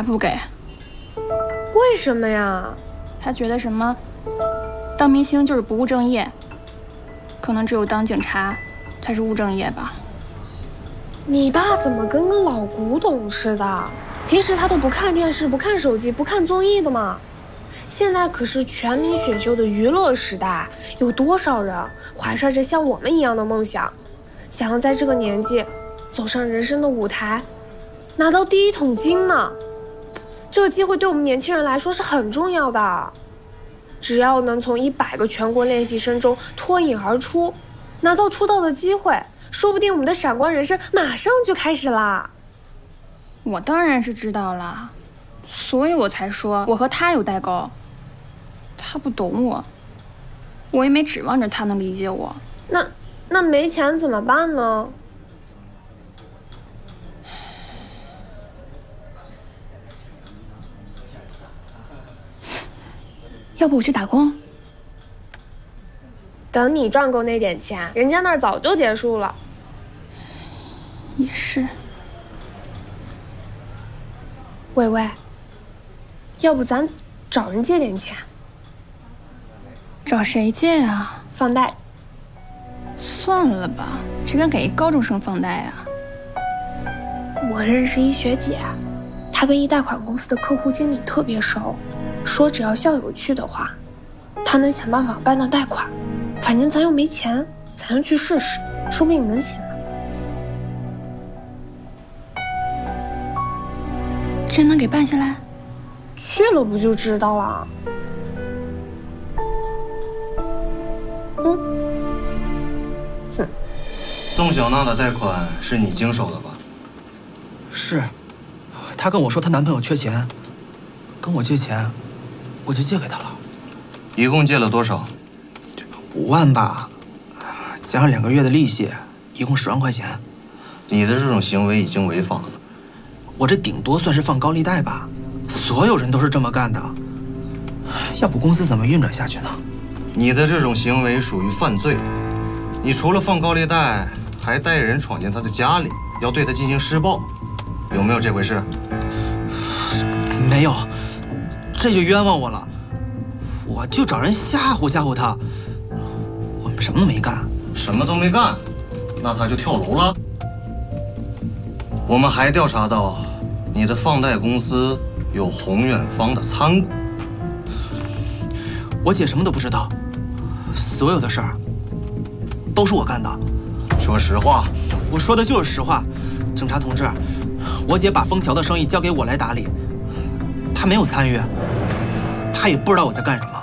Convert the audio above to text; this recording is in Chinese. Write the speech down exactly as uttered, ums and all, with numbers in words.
他不给。 为什么呀？ 他觉得什么，当明星就是不务正业，可能只有当警察才是务正业吧。 你爸怎么跟个老古董似的？平时他都不看电视、不看手机、不看综艺的嘛。现在可是全民选秀的娱乐时代，有多少人怀揣着像我们一样的梦想，想要在这个年纪走上人生的舞台，拿到第一桶金呢？这个机会对我们年轻人来说是很重要的。只要能从一百个全国练习生中脱颖而出，拿到出道的机会，说不定我们的闪光人生马上就开始啦。 我当然是知道啦，所以我才说我和他有代沟。他不懂我，我也没指望着他能理解我。 那那没钱怎么办呢？ 要不我去打工？ 等你赚够那点钱，人家那儿早就结束了。 也是。 伟伟，要不咱找人借点钱？ 找谁借啊？ 放贷。 算了吧，谁敢给一高中生放贷啊？ 我认识一学姐，她跟一贷款公司的客户经理特别熟，说只要校友去的话，她能想办法办到贷款。反正咱又没钱，咱就去试试，说不定能行呢。 真能给办下来？ 去了不就知道了。嗯，哼。 宋小娜的贷款是你经手的吧？ 是，她跟我说她男朋友缺钱，跟我借钱，我就借给她了。 一共借了多少？ 五万吧，加上两个月的利息，一共十万块钱。 你的这种行为已经违法了。 我这顶多算是放高利贷吧，所有人都是这么干的，要不公司怎么运转下去呢？ 你的这种行为属于犯罪，你除了放高利贷，还带人闯进他的家里，要对他进行施暴，有没有这回事？ 没有，这就冤枉我了。我就找人吓唬吓唬他，我们什么都没干。 什么都没干，那他就跳楼了。我们还调查到，你的放贷公司有宏远方的参股。 我姐什么都不知道，所有的事儿都是我干的。 说实话。 我说的就是实话。警察同志，我姐把枫桥的生意交给我来打理，她没有参与，她也不知道我在干什么。